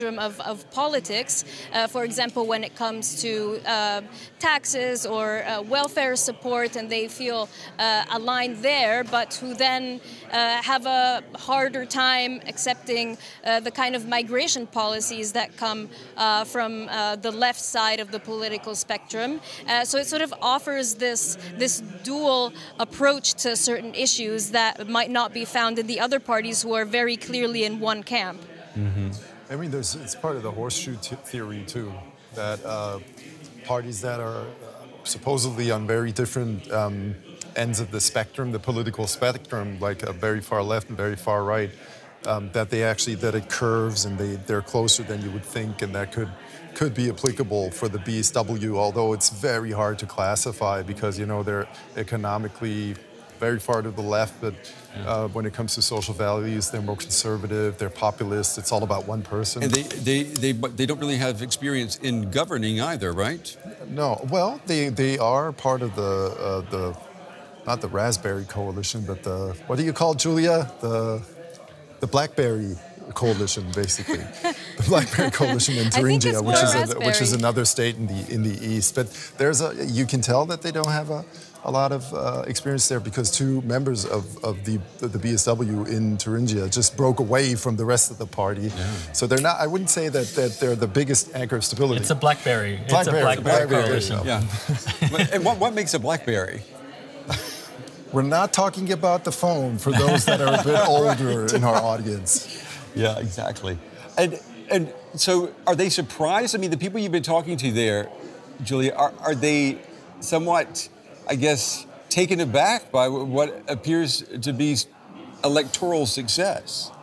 of politics, for example, when it comes to taxes or welfare support, and they feel aligned there, but who then have a harder time accepting the kind of migration policies that come from the left side of the political spectrum. So it sort of offers this dual approach to certain issues that might not be found in the other parties who are very clearly in one camp. Mm-hmm. I mean, it's part of the horseshoe theory, too, that parties that are supposedly on very different ends of the spectrum, the political spectrum, like very far left and very far right, that it curves and they're closer than you would think, and that could be applicable for the BSW, although it's very hard to classify because, you know, they're economically very far to the left, but when it comes to social values, they're more conservative, they're populist, it's all about one person. And they don't really have experience in governing either, right? No, well, they are part of the not the Raspberry Coalition, but the, what do you call it, Julia? The Blackberry Coalition, basically. The Blackberry Coalition in Thuringia, which is another state in the east. But you can tell that they don't have a lot of experience there because two members of the BSW in Thuringia just broke away from the rest of the party. Yeah. So they're not, I wouldn't say that they're the biggest anchor of stability. It's a Blackberry. It's a Blackberry coalition. Yeah. And what makes a Blackberry? We're not talking about the phone for those that are a bit older in our audience. Yeah, exactly. And so are they surprised? I mean, the people you've been talking to there, Julia, are they somewhat, I guess, taken aback by what appears to be electoral success?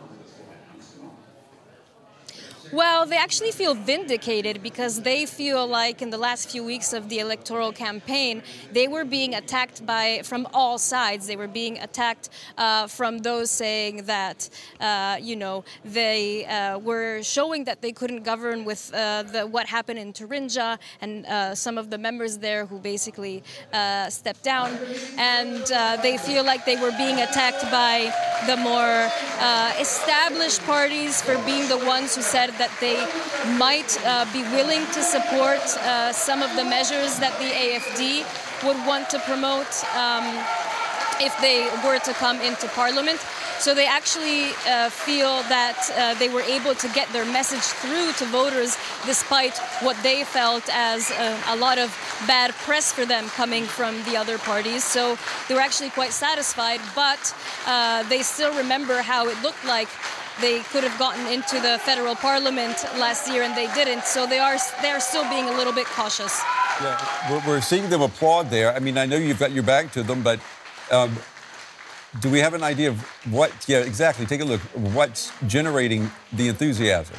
Well, they actually feel vindicated because they feel like in the last few weeks of the electoral campaign, they were being attacked from all sides. They were being attacked from those saying that, you know, they were showing that they couldn't govern with what happened in Thuringia, and some of the members there who basically stepped down. And they feel like they were being attacked by the more established parties for being the ones who said that they might be willing to support some of the measures that the AFD would want to promote if they were to come into parliament. So they actually feel that they were able to get their message through to voters despite what they felt as a lot of bad press for them coming from the other parties. So they were actually quite satisfied, but they still remember how it looked like they could have gotten into the federal parliament last year and they didn't. So they're still being a little bit cautious. Yeah, we're seeing them applaud there. I mean, I know you've got your back to them, but do we have an idea of what, yeah, exactly, take a look, what's generating the enthusiasm?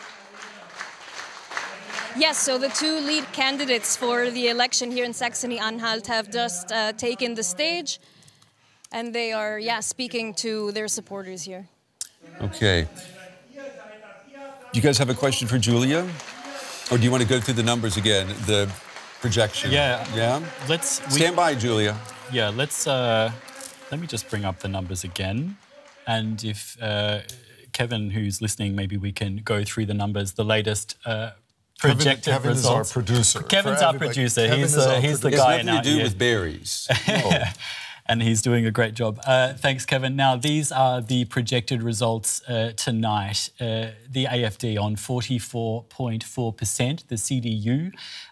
Yes, so the two lead candidates for the election here in Saxony-Anhalt have just taken the stage, and they are, speaking to their supporters here. Okay. Do you guys have a question for Julia? Or do you want to go through the numbers again, the projection? Yeah. Yeah? Stand by, Julia. Yeah, let me just bring up the numbers again. And if Kevin, who's listening, maybe we can go through the numbers, the latest projected Kevin results. Kevin is our producer. Kevin's our producer. He's the guy in our ear. It's nothing to do with berries. No. And he's doing a great job. Thanks, Kevin. Now, these are the projected results tonight. The AFD on 44.4%, the CDU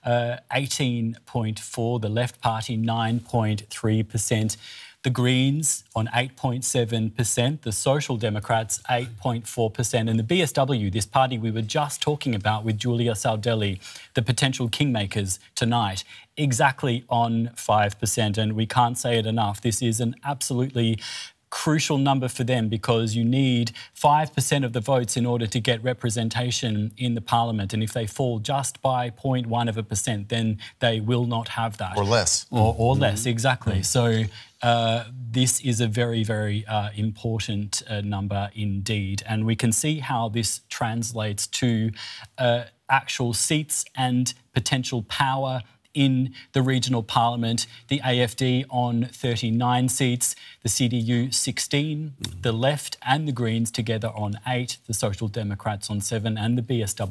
18.4%, the Left Party 9.3%, the Greens on 8.7%, the Social Democrats 8.4%, and the BSW, this party we were just talking about with Julia Saudelli, the potential kingmakers tonight, exactly on 5%. And we can't say it enough. This is an absolutely crucial number for them because you need 5% of the votes in order to get representation in the parliament. And if they fall just by 0.1%, then they will not have that. Or less. Or less, exactly. So this is a very, very important number indeed. And we can see how this translates to actual seats and potential power in the regional parliament. The AFD on 39 seats, the CDU 16, the Left and the Greens together on 8, the Social Democrats on 7, and the BSW